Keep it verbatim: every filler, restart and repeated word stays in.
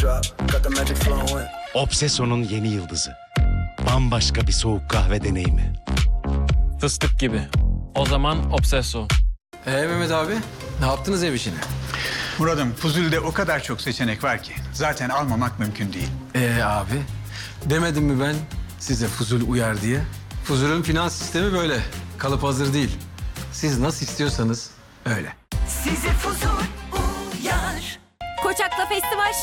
Obsesso'nun yeni yıldızı. Bambaşka bir soğuk kahve deneyimi. Fıstık gibi. O zaman Obsesso. Ee Mehmet abi, ne yaptınız ev işini? Murat'ım, Fuzuli'de o kadar çok seçenek var ki zaten almamak mümkün değil. Ee abi, demedim mi ben size Fuzul uyar diye? Fuzul'ün finans sistemi böyle. Kalıp hazır değil. Siz nasıl istiyorsanız öyle. Size Fuzul uyar. Koçak'la festival